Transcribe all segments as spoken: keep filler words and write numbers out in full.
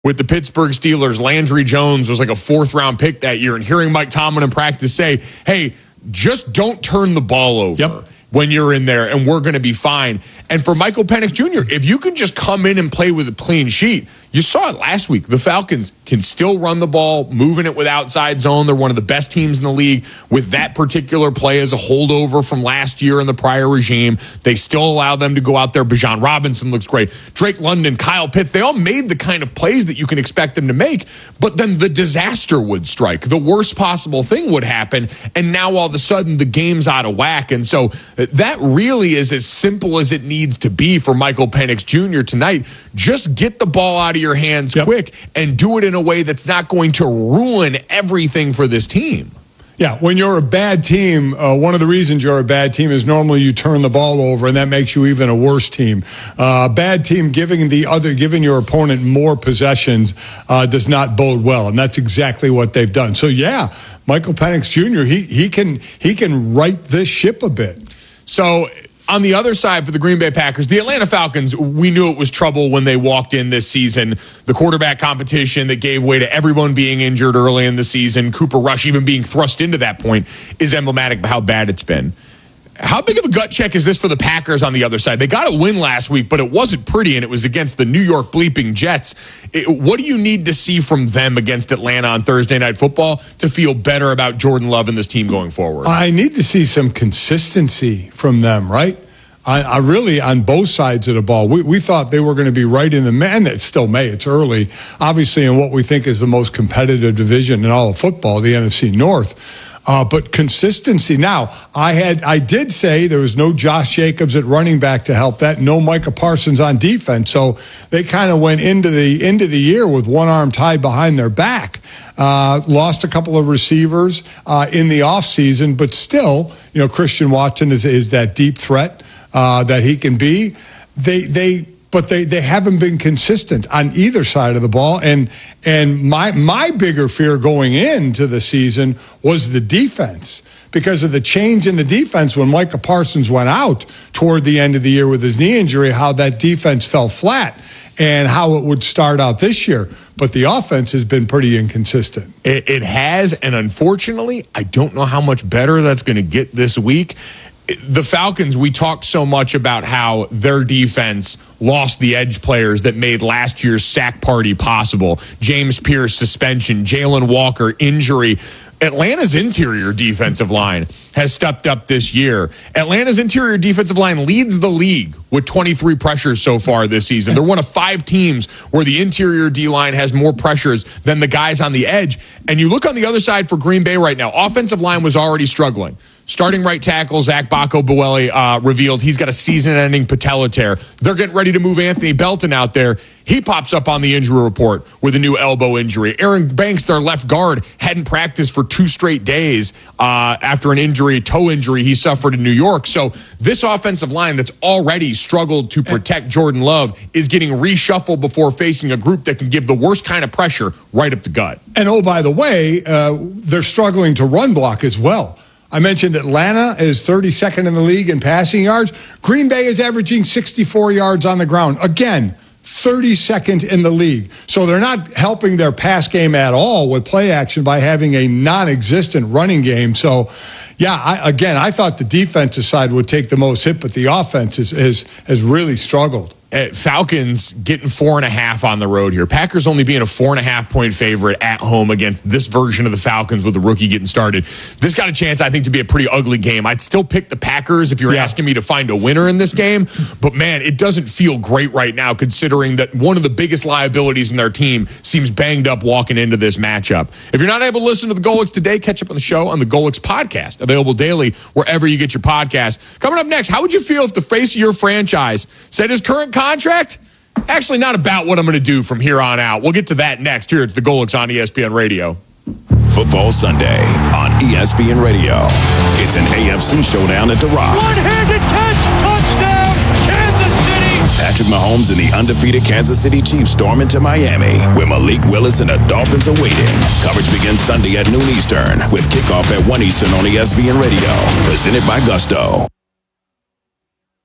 with the Pittsburgh Steelers. Landry Jones was like a fourth round pick that year, and hearing Mike Tomlin in practice say, hey, just don't turn the ball over. Yep. When you're in there, and we're going to be fine. And for Michael Penix Junior, if you can just come in and play with a clean sheet, you saw it last week. The Falcons can still run the ball, moving it with outside zone. They're one of the best teams in the league with that particular play as a holdover from last year in the prior regime. They still allow them to go out there. Bijan Robinson looks great. Drake London, Kyle Pitts, they all made the kind of plays that you can expect them to make, but then the disaster would strike. The worst possible thing would happen, and now all of a sudden the game's out of whack. And so that really is as simple as it needs to be for Michael Penix Junior tonight. Just get the ball out of your hands yep. quick and do it in a way that's not going to ruin everything for this team. Yeah, when you're a bad team, uh, one of the reasons you're a bad team is normally you turn the ball over, and that makes you even a worse team. A uh, bad team giving the other, giving your opponent more possessions uh, does not bode well, and that's exactly what they've done. So yeah, Michael Penix Junior he he can he can right this ship a bit. So on the other side for the Green Bay Packers, the Atlanta Falcons, we knew it was trouble when they walked in this season. The quarterback competition that gave way to everyone being injured early in the season, Cooper Rush even being thrust into that point, is emblematic of how bad it's been. How big of a gut check is this for the Packers on the other side? They got a win last week, but it wasn't pretty, and it was against the New York bleeping Jets. It, what do you need to see from them against Atlanta on Thursday Night Football to feel better about Jordan Love and this team going forward? I need to see some consistency from them, right? I, I really, on both sides of the ball, we, we thought they were going to be right in the man. It still may. It's early, obviously, in what we think is the most competitive division in all of football, the N F C North. Uh, but consistency. Now, I had, I did say there was no Josh Jacobs at running back to help that, no Micah Parsons on defense. So they kind of went into the into the year with one arm tied behind their back. Uh, lost a couple of receivers uh, in the offseason, but still, you know, Christian Watson is is that deep threat uh, that he can be. They they. But they, they haven't been consistent on either side of the ball. And and my my bigger fear going into the season was the defense, because of the change in the defense when Micah Parsons went out toward the end of the year with his knee injury, how that defense fell flat and how it would start out this year. But the offense has been pretty inconsistent. It, it has, and unfortunately, I don't know how much better that's going to get this week. The Falcons, we talked so much about how their defense lost the edge players that made last year's sack party possible. James Pierce suspension, Jalen Walker injury. Atlanta's interior defensive line has stepped up this year. Atlanta's interior defensive line leads the league with twenty-three pressures so far this season. They're one of five teams where the interior D-line has more pressures than the guys on the edge. And you look on the other side for Green Bay right now. Offensive line was already struggling. Starting right tackle, Zach Bacco-Buele uh, revealed he's got a season-ending patella tear. They're getting ready to move Anthony Belton out there. He pops up on the injury report with a new elbow injury. Aaron Banks, their left guard, hadn't practiced for two straight days uh, after an injury, a toe injury he suffered in New York. So this offensive line that's already struggled to protect Jordan Love is getting reshuffled before facing a group that can give the worst kind of pressure right up the gut. And oh, by the way, uh, they're struggling to run block as well. I mentioned Atlanta is thirty-second in the league in passing yards. Green Bay is averaging sixty-four yards on the ground. Again, thirty-second in the league. So they're not helping their pass game at all with play action by having a non-existent running game. So, yeah, I, again, I thought the defensive side would take the most hit, but the offense is, is, has really struggled. Uh, Falcons getting four and a half on the road here. Packers only being a four and a half point favorite at home against this version of the Falcons with the rookie getting started. This got a chance, I think, to be a pretty ugly game. I'd still pick the Packers if you're yeah. asking me to find a winner in this game. But, man, it doesn't feel great right now considering that one of the biggest liabilities in their team seems banged up walking into this matchup. If you're not able to listen to the Golix today, catch up on the show on the Golix podcast, available daily wherever you get your podcast. Coming up next, how would you feel if the face of your franchise said his current contract? Actually, not about what I'm going to do from here on out. We'll get to that next. Here it's the Golix on E S P N Radio. Football Sunday on E S P N Radio. It's an A F C showdown at The Rock. One-handed catch, touchdown, Kansas City. Patrick Mahomes and the undefeated Kansas City Chiefs storm into Miami, where Malik Willis and the Dolphins are waiting. Coverage begins Sunday at noon Eastern, with kickoff at one Eastern on E S P N Radio. Presented by Gusto.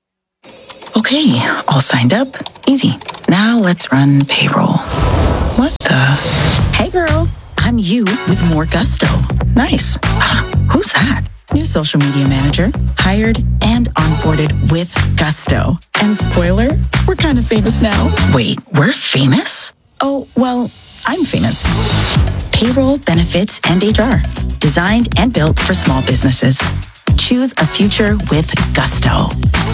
Okay, all signed up. Easy. Now let's run payroll. What? Uh, hey girl, I'm you with more gusto. Nice. Who's that? New social media manager, hired and onboarded with gusto. And spoiler, we're kind of famous now. Wait, we're famous? Oh, well, I'm famous. Payroll, benefits, and H R. Designed and built for small businesses. Choose a future with gusto.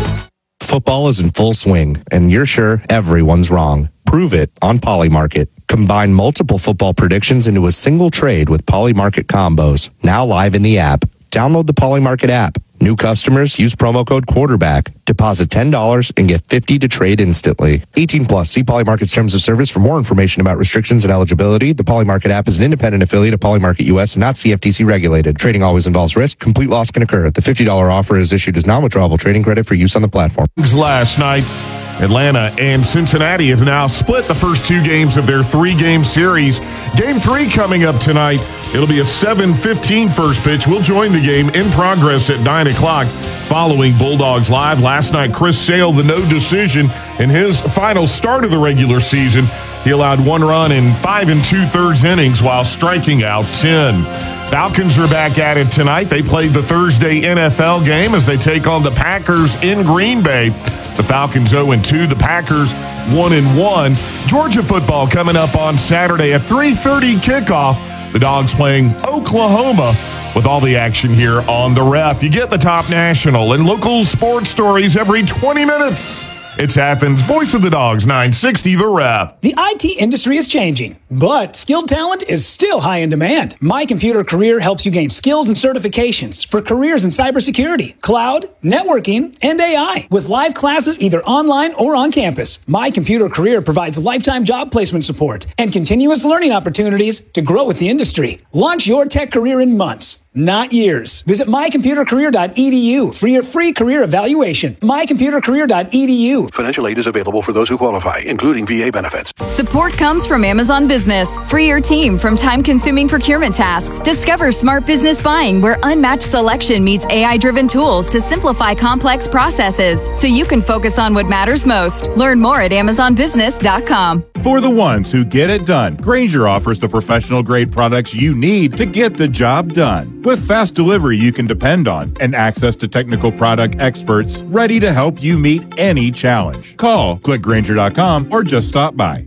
Football is in full swing, and you're sure everyone's wrong. Prove it on Polymarket. Combine multiple football predictions into a single trade with Polymarket combos. Now live in the app. Download the Polymarket app. New customers use promo code quarterback. Deposit ten dollars and get fifty dollars to trade instantly. eighteen plus. See Polymarket's terms of service for more information about restrictions and eligibility. The Polymarket app is an independent affiliate of Polymarket U S and not C F T C regulated. Trading always involves risk. Complete loss can occur. The fifty dollars offer is issued as non-withdrawable trading credit for use on the platform. Last night, Atlanta and Cincinnati have now split the first two games of their three-game series. Game three coming up tonight. It'll be a seven fifteen first pitch. We'll join the game in progress at nine o'clock following Bulldogs Live. Last night, Chris Sale, the no decision in his final start of the regular season. He allowed one run in five and two-thirds innings while striking out ten. Falcons are back at it tonight. They played the Thursday N F L game as they take on the Packers in Green Bay. The Falcons oh and two, the Packers one and one. Georgia football coming up on Saturday at three thirty kickoff. The Dogs playing Oklahoma with all the action here on The Ref. You get the top national and local sports stories every twenty minutes. It's Athens' Voice of the Dogs, nine sixty The Ref. The I T industry is changing, but skilled talent is still high in demand. My Computer Career helps you gain skills and certifications for careers in cybersecurity, cloud, networking, and A I. With live classes either online or on campus, My Computer Career provides lifetime job placement support and continuous learning opportunities to grow with the industry. Launch your tech career in months, not years. Visit my computer career dot e d u for your free career evaluation. my computer career dot e d u. Financial aid is available for those who qualify, including V A benefits. Support comes from Amazon Business. Free your team from time-consuming procurement tasks. Discover smart business buying where unmatched selection meets A I-driven tools to simplify complex processes so you can focus on what matters most. Learn more at amazon business dot com. For the ones who get it done, Grainger offers the professional-grade products you need to get the job done. With fast delivery you can depend on and access to technical product experts ready to help you meet any challenge. Call, click Grainger dot com, or just stop by.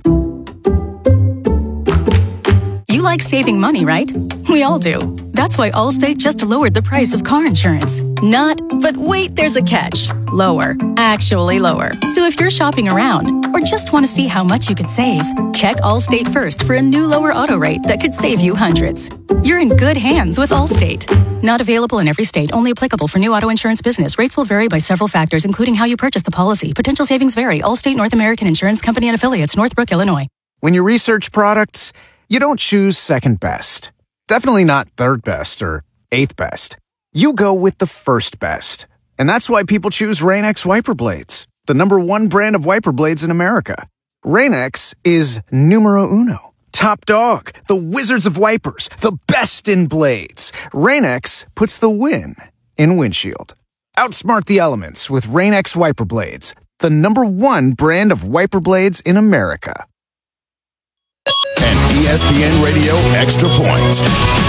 You like saving money, right? We all do. That's why Allstate just lowered the price of car insurance. Not, but wait, there's a catch. Lower. Actually lower. So if you're shopping around or just want to see how much you could save, check Allstate first for a new lower auto rate that could save you hundreds. You're in good hands with Allstate. Not available in every state. Only applicable for new auto insurance business. Rates will vary by several factors, including how you purchase the policy. Potential savings vary. Allstate North American Insurance Company and Affiliates, Northbrook, Illinois. When you research products, you don't choose second best. Definitely not third best or eighth best. You go with the first best. And that's why people choose Rain-X wiper blades, the number one brand of wiper blades in America. Rain-X is numero uno. Top dog, the wizards of wipers, the best in blades. Rain-X puts the win in windshield. Outsmart the elements with Rain-X wiper blades, the number one brand of wiper blades in America. And E S P N Radio Extra Point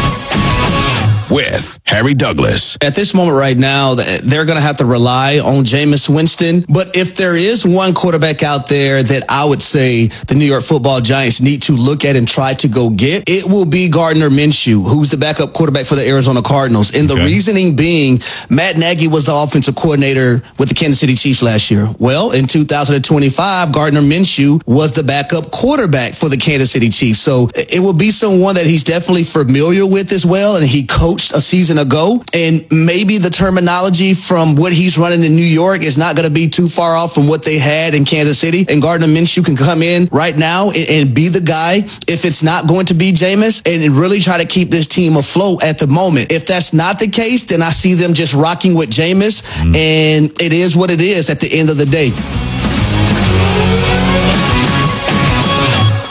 with Harry Douglas. At this moment right now, they're going to have to rely on Jameis Winston. But if there is one quarterback out there that I would say the New York Football Giants need to look at and try to go get, it will be Gardner Minshew, who's the backup quarterback for the Arizona Cardinals. And the okay. reasoning being, Matt Nagy was the offensive coordinator with the Kansas City Chiefs last year. Well, in two thousand twenty-five, Gardner Minshew was the backup quarterback for the Kansas City Chiefs. So it will be someone that he's definitely familiar with as well. And he coached a season ago, and maybe the terminology from what he's running in New York is not going to be too far off from what they had in Kansas City. And Gardner Minshew can come in right now and, and be the guy if it's not going to be Jameis, and really try to keep this team afloat at the moment. If that's not the case, then I see them just rocking with Jameis, mm. and it is what it is at the end of the day.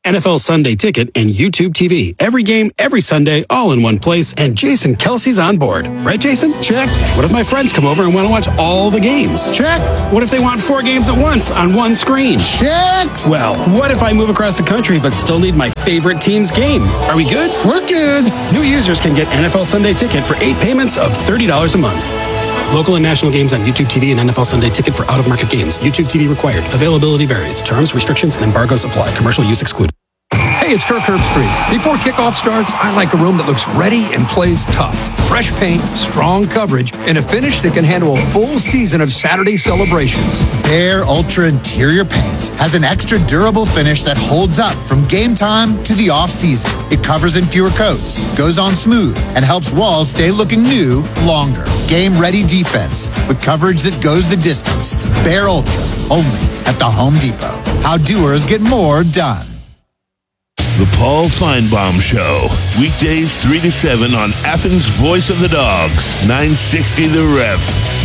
N F L Sunday Ticket, and YouTube T V. Every game, every Sunday, all in one place, and Jason Kelsey's on board. Right, Jason? Check. What if my friends come over and want to watch all the games? Check. What if they want four games at once on one screen? Check. Well, what if I move across the country but still need my favorite team's game? Are we good? We're good. New users can get N F L Sunday Ticket for eight payments of thirty dollars a month. Local and national games on YouTube T V and N F L Sunday Ticket for out-of-market games. YouTube T V required. Availability varies. Terms, restrictions, and embargoes apply. Commercial use excluded. Hey, it's Kirk Herbstreit. Before kickoff starts, I like a room that looks ready and plays tough. Fresh paint, strong coverage, and a finish that can handle a full season of Saturday celebrations. Behr Ultra Interior Paint has an extra durable finish that holds up from game time to the off-season. It covers in fewer coats, goes on smooth, and helps walls stay looking new longer. Game-ready defense with coverage that goes the distance. Behr Ultra, only at the Home Depot. How doers get more done. The Paul Feinbaum Show. Weekdays three to seven on Athens' Voice of the Dogs. nine sixty The Ref.